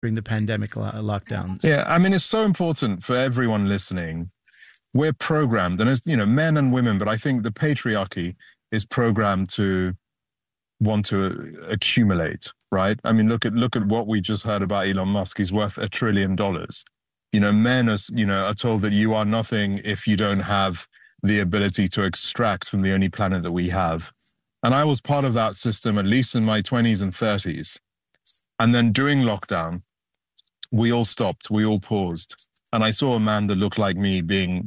during the pandemic lockdowns? Yeah, I mean, it's so important for everyone listening. We're programmed, and as you know, men and women, but I think the patriarchy is programmed to want to accumulate, right? I mean, look at what we just heard about Elon Musk. He's worth $1 trillion. You know, men are told that you are nothing if you don't have the ability to extract from the only planet that we have. And I was part of that system, at least in my 20s and 30s. And then during lockdown, we all stopped, we all paused. And I saw a man that looked like me being,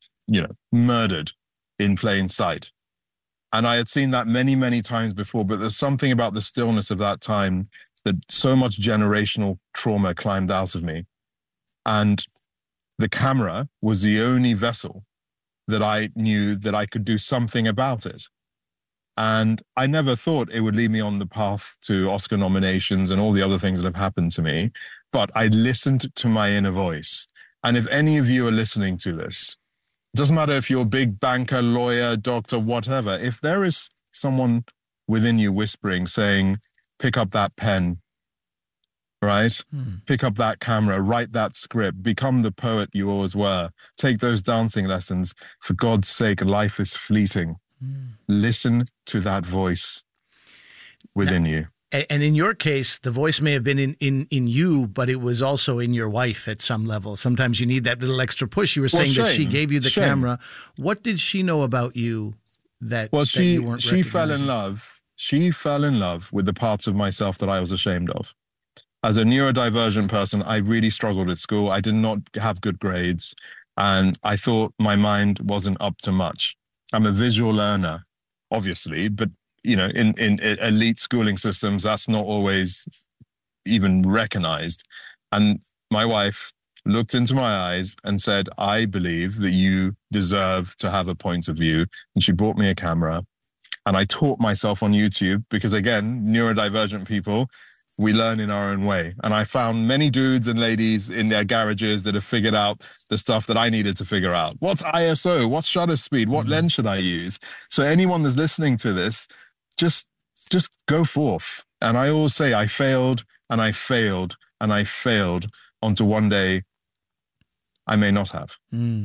murdered in plain sight. And I had seen that many, many times before, but there's something about the stillness of that time that so much generational trauma climbed out of me. And the camera was the only vessel that I knew that I could do something about it. And I never thought it would lead me on the path to Oscar nominations and all the other things that have happened to me. But I listened to my inner voice. And if any of you are listening to this, it doesn't matter if you're a big banker, lawyer, doctor, whatever, if there is someone within you whispering, saying, pick up that pen, right? Pick up that camera, write that script, become the poet you always were, take those dancing lessons. For God's sake, life is fleeting. Listen to that voice within you. And in your case, the voice may have been in you, but it was also in your wife at some level. Sometimes you need that little extra push. You were saying that she gave you the camera. What did she know about you that you weren't she fell in love. She fell in love with the parts of myself that I was ashamed of. As a neurodivergent person, I really struggled at school. I did not have good grades, and I thought my mind wasn't up to much. I'm a visual learner, obviously, but in elite schooling systems, that's not always even recognized. And my wife looked into my eyes and said, I believe that you deserve to have a point of view. And she bought me a camera. And I taught myself on YouTube because, again, neurodivergent people, we learn in our own way. And I found many dudes and ladies in their garages that have figured out the stuff that I needed to figure out. What's ISO? What's shutter speed? What lens should I use? So anyone that's listening to this, just go forth. And I always say I failed and I failed and I failed onto one day I may not have.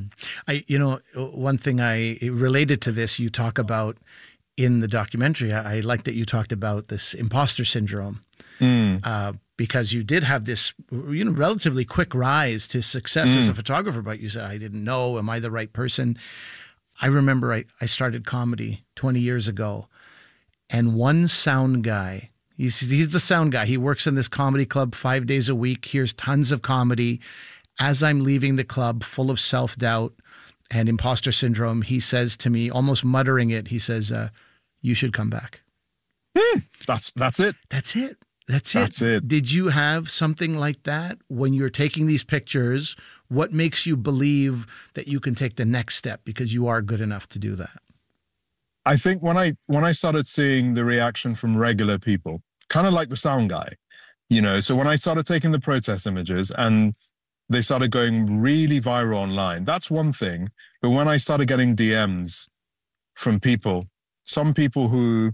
One thing related to this, you talk about in the documentary, I like that you talked about this imposter syndrome. Because you did have this, relatively quick rise to success as a photographer, but you said, I didn't know, am I the right person? I remember I started comedy 20 years ago, and one sound guy, he's the sound guy. He works in this comedy club 5 days a week, hears tons of comedy. As I'm leaving the club full of self-doubt and imposter syndrome, he says to me, almost muttering it, he says, you should come back. That's it. That's it. That's it. Did you have something like that when you're taking these pictures? What makes you believe that you can take the next step because you are good enough to do that? I think when I started seeing the reaction from regular people, kind of like the sound guy, so when I started taking the protest images and they started going really viral online, that's one thing. But when I started getting DMs from people, some people who,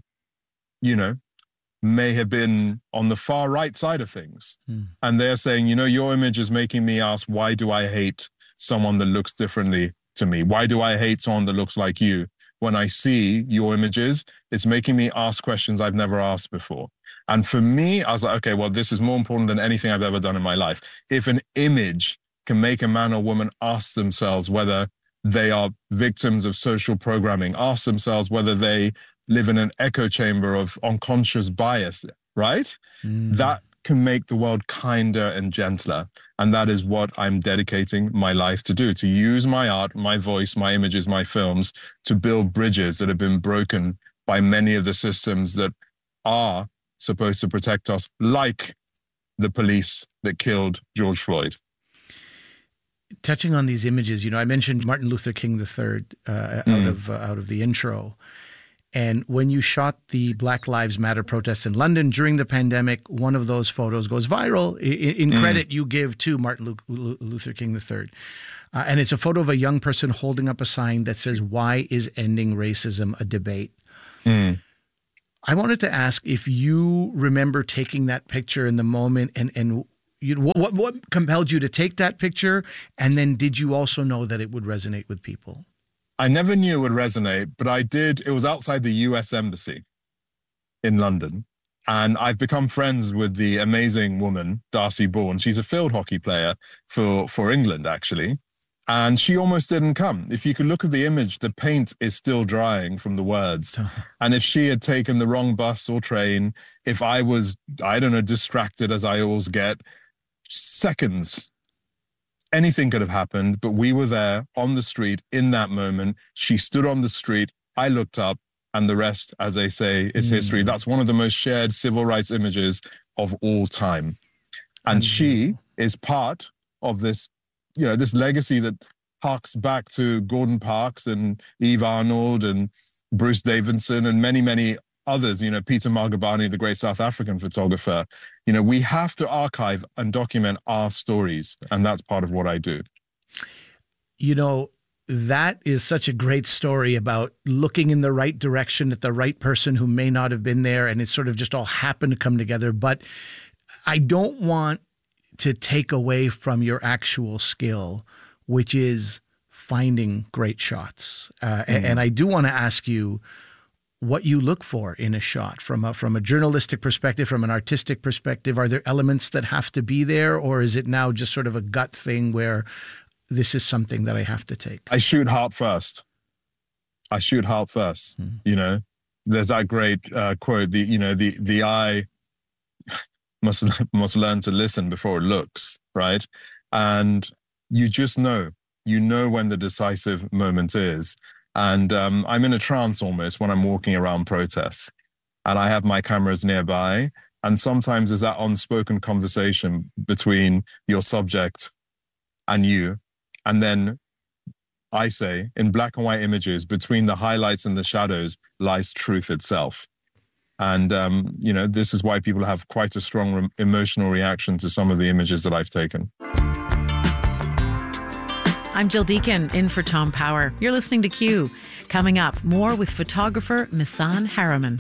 may have been on the far right side of things. And they're saying, your image is making me ask, why do I hate someone that looks differently to me? Why do I hate someone that looks like you? When I see your images, it's making me ask questions I've never asked before. And for me, I was like, okay, well, this is more important than anything I've ever done in my life. If an image can make a man or woman ask themselves whether they are victims of social programming, ask themselves whether they live in an echo chamber of unconscious bias, right? That can make the world kinder and gentler. And that is what I'm dedicating my life to do, to use my art, my voice, my images, my films, to build bridges that have been broken by many of the systems that are supposed to protect us, like the police that killed George Floyd. Touching on these images, I mentioned Martin Luther King III out of the intro. And when you shot the Black Lives Matter protests in London during the pandemic, one of those photos goes viral. In credit you give to Martin Luther King III. And it's a photo of a young person holding up a sign that says, "Why is ending racism a debate?" I wanted to ask if you remember taking that picture in the moment and what compelled you to take that picture? And then did you also know that it would resonate with people? I never knew it would resonate, but I did. It was outside the US Embassy in London. And I've become friends with the amazing woman, Darcy Bourne. She's a field hockey player for England, actually. And she almost didn't come. If you could look at the image, the paint is still drying from the words. And if she had taken the wrong bus or train, if I was, I don't know, distracted as I always get, seconds, anything could have happened. But we were there on the street in that moment. She stood on the street. I looked up, and the rest, as they say, is history. That's one of the most shared civil rights images of all time. And she is part of this, this legacy that harks back to Gordon Parks and Eve Arnold and Bruce Davidson and many, many others, Peter Margabani, the great South African photographer. We have to archive and document our stories, and that's part of what I do. That is such a great story about looking in the right direction at the right person who may not have been there, and it sort of just all happened to come together. But I don't want to take away from your actual skill, which is finding great shots. And I do want to ask you what you look for in a shot from a journalistic perspective, from an artistic perspective. Are there elements that have to be there, or is it now just sort of a gut thing where this is something that I have to take? I shoot heart first. There's that great quote, the eye must learn to listen before it looks, right? And you just know when the decisive moment is. And I'm in a trance almost when I'm walking around protests, and I have my cameras nearby. And sometimes there's that unspoken conversation between your subject and you. And then I say, in black and white images, between the highlights and the shadows lies truth itself. And, this is why people have quite a strong emotional reaction to some of the images that I've taken. I'm Jill Deacon, in for Tom Power. You're listening to Q. Coming up, more with photographer Missan Harriman.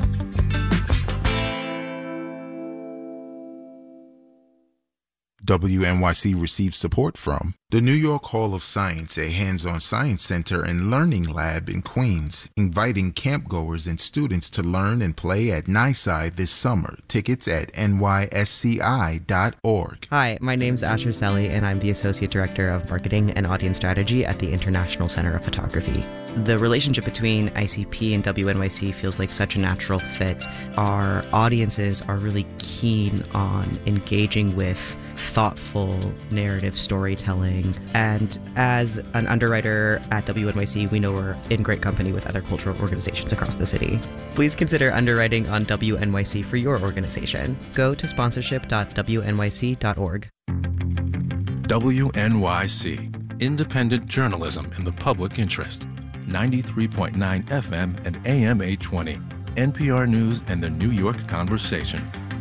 WNYC receives support from the New York Hall of Science, a hands-on science center and learning lab in Queens, inviting campgoers and students to learn and play at NYSCI this summer. Tickets at nysci.org. Hi, my name's Asher Selly, and I'm the Associate Director of Marketing and Audience Strategy at the International Center of Photography. The relationship between ICP and WNYC feels like such a natural fit. Our audiences are really keen on engaging with thoughtful narrative storytelling. And as an underwriter at WNYC, we know we're in great company with other cultural organizations across the city. Please consider underwriting on WNYC for your organization. Go to sponsorship.wnyc.org. WNYC, independent journalism in the public interest. 93.9 FM and AM 820. NPR News and the New York Conversation.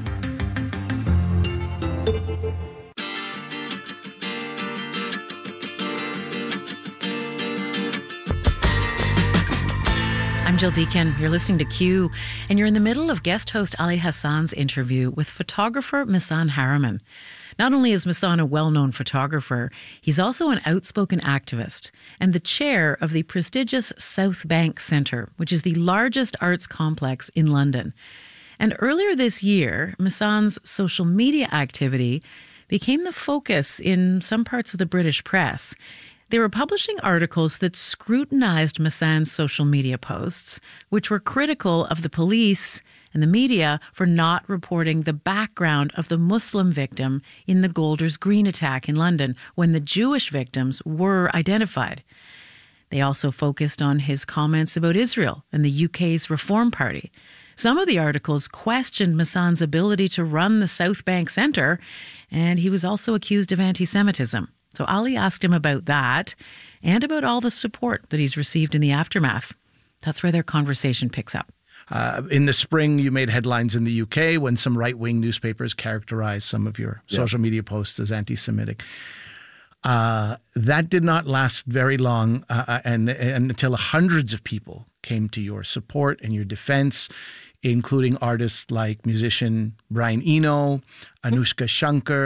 I'm Jill Deacon. You're listening to Q, and you're in the middle of guest host Ali Hassan's interview with photographer Missan Harriman. Not only is Missan a well-known photographer, he's also an outspoken activist and the chair of the prestigious South Bank Centre, which is the largest arts complex in London. And earlier this year, Missan's social media activity became the focus in some parts of the British press. They were publishing articles that scrutinized Missan's social media posts, which were critical of the police and the media for not reporting the background of the Muslim victim in the Golders Green attack in London when the Jewish victims were identified. They also focused on his comments about Israel and the UK's Reform Party. Some of the articles questioned Missan's ability to run the South Bank Centre, and he was also accused of anti-Semitism. So Ali asked him about that and about all the support that he's received in the aftermath. That's where their conversation picks up. In the spring, you made headlines in the UK when some right-wing newspapers characterized some of your social media posts as anti-Semitic. That did not last very long and until hundreds of people came to your support and your defense, including artists like musician Brian Eno, Anushka Shankar,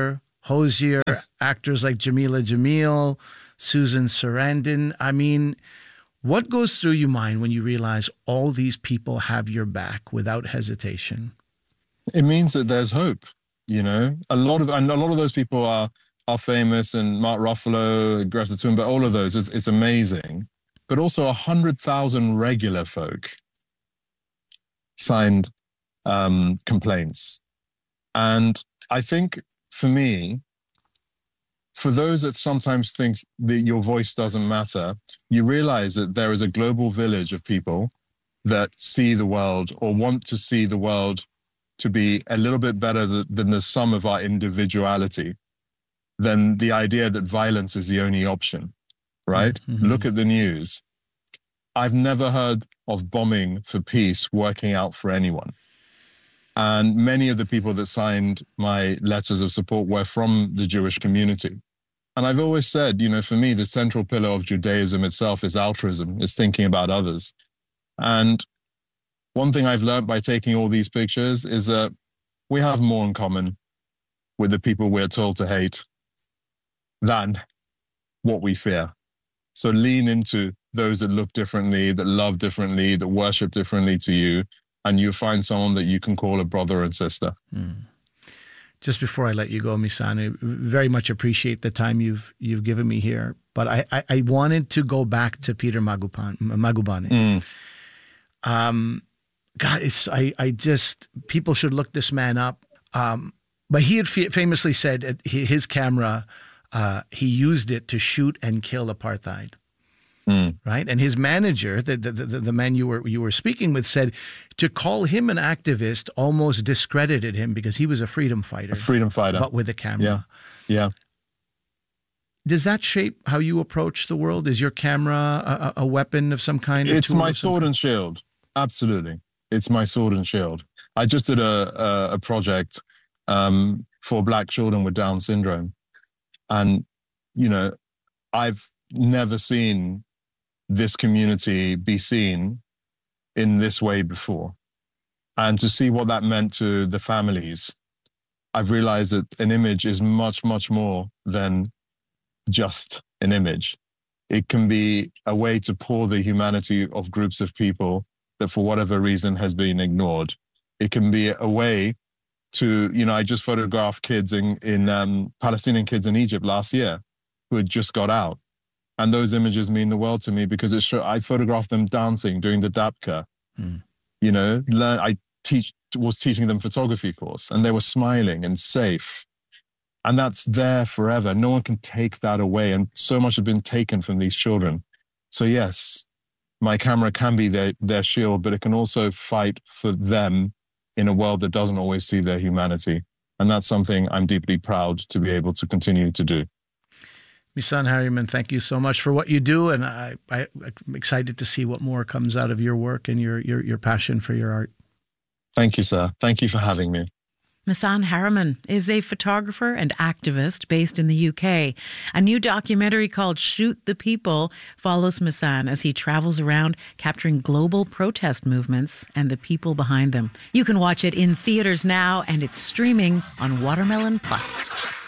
Hosier, actors like Jamila Jamil, Susan Sarandon. I mean, what goes through your mind when you realize all these people have your back without hesitation? It means that there's hope, you know. A lot of those people are famous, and Mark Ruffalo, Greta Thunberg, all of those. It's amazing. But also 100,000 regular folk signed complaints. And I think for me, for those that sometimes think that your voice doesn't matter, you realize that there is a global village of people that see the world or want to see the world to be a little bit better than the sum of our individuality, than the idea that violence is the only option, right? Mm-hmm. Look at the news. I've never heard of bombing for peace working out for anyone. And many of the people that signed my letters of support were from the Jewish community. And I've always said, you know, for me, the central pillar of Judaism itself is altruism, is thinking about others. And one thing I've learned by taking all these pictures is that we have more in common with the people we're told to hate than what we fear. So lean into those that look differently, that love differently, that worship differently to you, and you find someone that you can call a brother and sister. Just before I let you go, Missan, I very much appreciate the time you've given me here. But I wanted to go back to Peter Magubane. God, people should look this man up. But he had famously said his camera, he used it to shoot and kill apartheid. Right, and his manager, the man you were speaking with, said to call him an activist almost discredited him because he was a freedom fighter. But with a camera. Yeah. Does that shape how you approach the world? Is your camera a weapon of some kind? It's my sword and shield. Absolutely, it's my sword and shield. I just did a project for Black children with Down syndrome, and you know, I've never seen this community be seen in this way before. And to see what that meant to the families, I've realized that an image is much, much more than just an image. It can be a way to pour the humanity of groups of people that for whatever reason has been ignored. It can be a way to, you know, I just photographed kids in Palestinian kids in Egypt last year who had just got out. And those images mean the world to me because I photographed them dancing, doing the dabka. You know, I was teaching them photography course, and they were smiling and safe. And that's there forever. No one can take that away. And so much has been taken from these children. So yes, my camera can be their shield, but it can also fight for them in a world that doesn't always see their humanity. And that's something I'm deeply proud to be able to continue to do. Missan Harriman, thank you so much for what you do, and I'm excited to see what more comes out of your work and your passion for your art. Thank you, sir. Thank you for having me. Missan Harriman is a photographer and activist based in the UK. A new documentary called Shoot the People follows Missan as he travels around capturing global protest movements and the people behind them. You can watch it in theaters now, and it's streaming on Watermelon Plus.